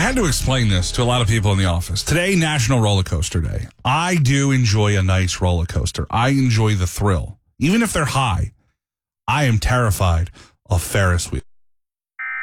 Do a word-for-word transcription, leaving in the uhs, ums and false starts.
had to explain this to a lot of people in the office. Today, National Roller Coaster Day. I do enjoy a nice roller coaster. I enjoy the thrill. Even if they're high, I am terrified of Ferris wheels.